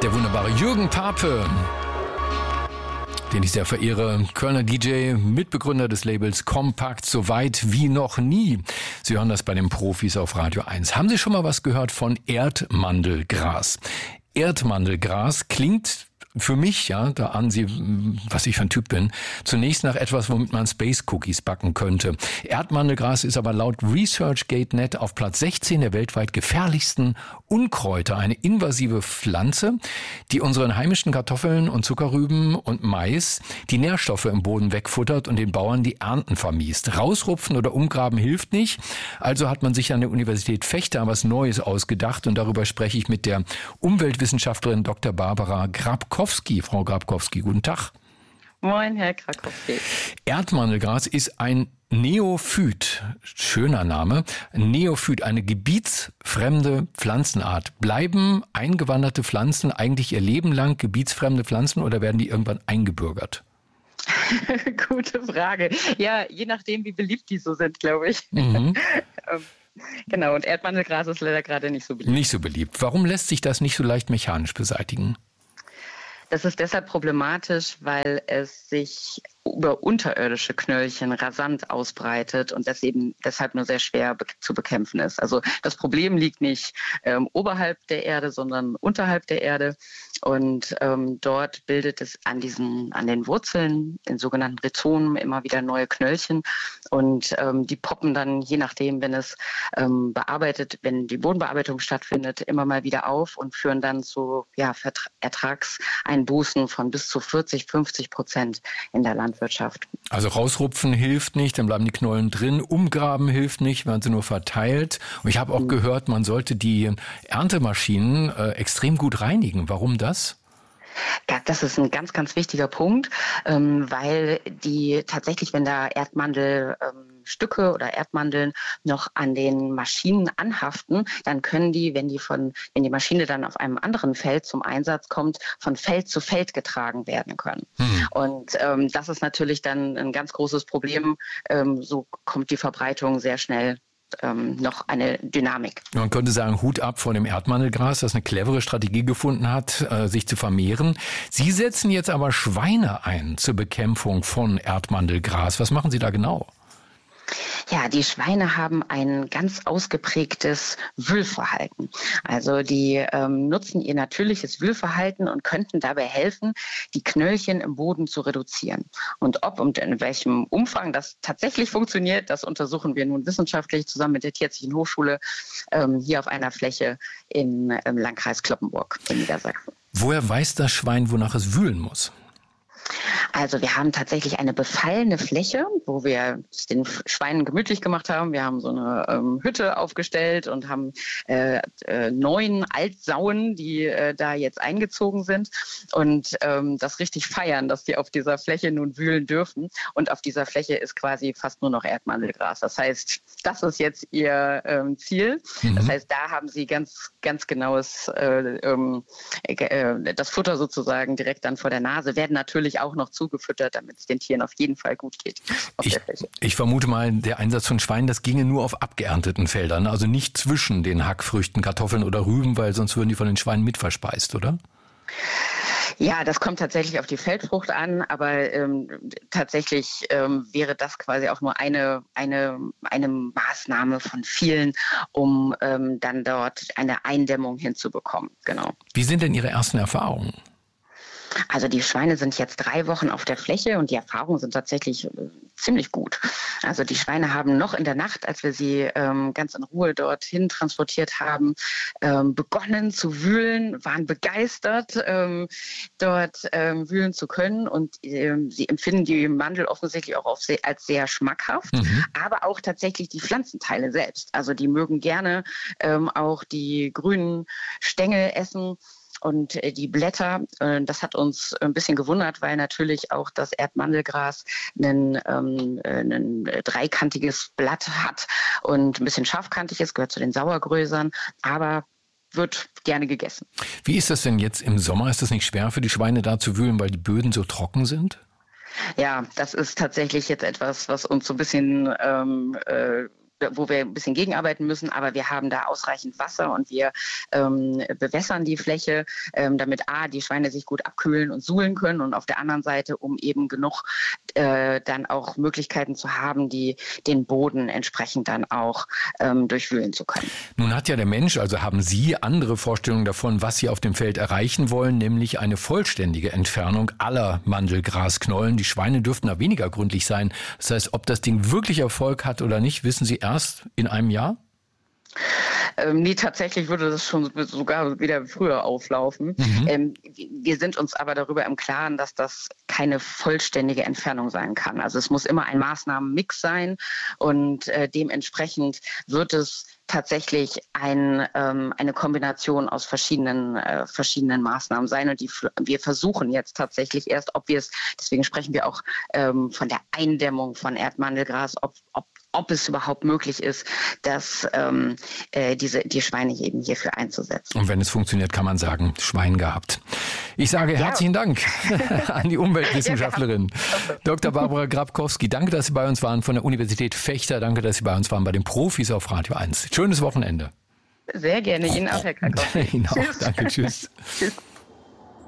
Der wunderbare Jürgen Pape, den ich sehr verehre, Kölner DJ, Mitbegründer des Labels Kompakt, so weit wie noch nie. Sie hören das bei den Profis auf Radio 1. Haben Sie schon mal was gehört von Erdmandelgras? Erdmandelgras klingt für mich, ja, da ahnen Sie, was ich für ein Typ bin, zunächst nach etwas, womit man Space Cookies backen könnte. Erdmandelgras ist aber laut ResearchGate.net auf Platz 16 der weltweit gefährlichsten Unkräuter. Eine invasive Pflanze, die unseren heimischen Kartoffeln und Zuckerrüben und Mais die Nährstoffe im Boden wegfuttert und den Bauern die Ernten vermiest. Rausrupfen oder umgraben hilft nicht. Also hat man sich an der Universität Vechta was Neues ausgedacht und darüber spreche ich mit der Umweltwissenschaftlerin Dr. Barbara Grabkowski. Frau Grabkowski, guten Tag. Moin, Herr Krakowski. Erdmandelgras ist ein Neophyt, schöner Name, Neophyt, eine gebietsfremde Pflanzenart. Bleiben eingewanderte Pflanzen eigentlich ihr Leben lang gebietsfremde Pflanzen oder werden die irgendwann eingebürgert? Gute Frage. Ja, je nachdem, wie beliebt die so sind, glaube ich. Mhm. Genau, und Erdmandelgras ist leider gerade nicht so beliebt. Nicht so beliebt. Warum lässt sich das nicht so leicht mechanisch beseitigen? Das ist deshalb problematisch, weil es sich über unterirdische Knöllchen rasant ausbreitet und das eben deshalb nur sehr schwer zu bekämpfen ist. Also das Problem liegt nicht oberhalb der Erde, sondern unterhalb der Erde. Und dort bildet es an den Wurzeln, in sogenannten Rhizomen, immer wieder neue Knöllchen. Und die poppen dann, je nachdem, wenn wenn die Bodenbearbeitung stattfindet, immer mal wieder auf und führen dann zu Ertragseinbußen von bis zu 40-50% in der Landwirtschaft. Also rausrupfen hilft nicht, dann bleiben die Knollen drin. Umgraben hilft nicht, werden sie nur verteilt. Und ich habe auch gehört, man sollte die Erntemaschinen extrem gut reinigen. Warum das? Ja, das ist ein ganz, ganz wichtiger Punkt, weil die tatsächlich, wenn da Erdmandelstücke oder Erdmandeln noch an den Maschinen anhaften, dann können die, wenn die Maschine dann auf einem anderen Feld zum Einsatz kommt, von Feld zu Feld getragen werden können. Und das ist natürlich dann ein ganz großes Problem. So kommt die Verbreitung sehr schnell noch eine Dynamik. Man könnte sagen, Hut ab vor dem Erdmandelgras, das eine clevere Strategie gefunden hat, sich zu vermehren. Sie setzen jetzt aber Schweine ein zur Bekämpfung von Erdmandelgras. Was machen Sie da genau? Ja, die Schweine haben ein ganz ausgeprägtes Wühlverhalten. Also die nutzen ihr natürliches Wühlverhalten und könnten dabei helfen, die Knöllchen im Boden zu reduzieren. Und ob und in welchem Umfang das tatsächlich funktioniert, das untersuchen wir nun wissenschaftlich zusammen mit der Tierärztlichen Hochschule hier auf einer Fläche im Landkreis Cloppenburg in Niedersachsen. Woher weiß das Schwein, wonach es wühlen muss? Also wir haben tatsächlich eine befallene Fläche, wo wir es den Schweinen gemütlich gemacht haben. Wir haben so eine Hütte aufgestellt und haben 9 Altsauen, die da jetzt eingezogen sind und das richtig feiern, dass die auf dieser Fläche nun wühlen dürfen. Und auf dieser Fläche ist quasi fast nur noch Erdmandelgras. Das heißt, das ist jetzt ihr Ziel. Das heißt, da haben sie ganz, ganz genaues das Futter sozusagen direkt dann vor der Nase, werden natürlich auch noch zugefüttert, damit es den Tieren auf jeden Fall gut geht. Ich vermute mal, der Einsatz von Schweinen, das ginge nur auf abgeernteten Feldern, also nicht zwischen den Hackfrüchten, Kartoffeln oder Rüben, weil sonst würden die von den Schweinen mitverspeist, oder? Ja, das kommt tatsächlich auf die Feldfrucht an, aber tatsächlich wäre das quasi auch nur eine Maßnahme von vielen, um dann dort eine Eindämmung hinzubekommen. Genau. Wie sind denn Ihre ersten Erfahrungen? Also die Schweine sind jetzt 3 Wochen auf der Fläche und die Erfahrungen sind tatsächlich ziemlich gut. Also die Schweine haben noch in der Nacht, als wir sie ganz in Ruhe dorthin transportiert haben, begonnen zu wühlen, waren begeistert, dort wühlen zu können und sie empfinden die Mandel offensichtlich auch als sehr schmackhaft, aber auch tatsächlich die Pflanzenteile selbst. Also die mögen gerne auch die grünen Stängel essen. Und die Blätter, das hat uns ein bisschen gewundert, weil natürlich auch das Erdmandelgras ein dreikantiges Blatt hat und ein bisschen scharfkantig ist, gehört zu den Sauergrösern, aber wird gerne gegessen. Wie ist das denn jetzt im Sommer? Ist das nicht schwer für die Schweine da zu wühlen, weil die Böden so trocken sind? Ja, das ist tatsächlich jetzt etwas, was uns so ein bisschen wo wir ein bisschen gegenarbeiten müssen, aber wir haben da ausreichend Wasser und wir bewässern die Fläche, damit die Schweine sich gut abkühlen und suhlen können und auf der anderen Seite, um eben genug dann auch Möglichkeiten zu haben, die den Boden entsprechend dann auch durchwühlen zu können. Nun hat ja der Mensch, also haben Sie andere Vorstellungen davon, was Sie auf dem Feld erreichen wollen, nämlich eine vollständige Entfernung aller Mandelgrasknollen. Die Schweine dürften da weniger gründlich sein. Das heißt, ob das Ding wirklich Erfolg hat oder nicht, wissen Sie erst in einem Jahr? Nee, tatsächlich würde das schon sogar wieder früher auflaufen. Wir sind uns aber darüber im Klaren, dass das keine vollständige Entfernung sein kann. Also es muss immer ein Maßnahmenmix sein und dementsprechend wird es tatsächlich eine Kombination aus verschiedenen Maßnahmen sein. Und wir versuchen jetzt tatsächlich erst, deswegen sprechen wir auch von der Eindämmung von Erdmandelgras, ob es überhaupt möglich ist, dass die Schweine eben hierfür einzusetzen. Und wenn es funktioniert, kann man sagen, Schwein gehabt. Ich sage herzlichen Dank an die Umweltwissenschaftlerin Dr. Barbara Grabkowski. Danke, dass Sie bei uns waren von der Universität Vechta. Danke, dass Sie bei uns waren bei den Profis auf Radio 1. Schönes Wochenende. Sehr gerne. Ihnen auch, Herr Krakowski. Ihnen auch. Danke. Tschüss. Tschüss.